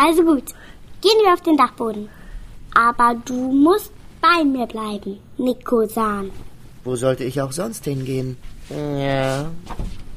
Also gut, gehen wir auf den Dachboden. Aber du musst bei mir bleiben, Nico-san. Wo sollte ich auch sonst hingehen? Ja,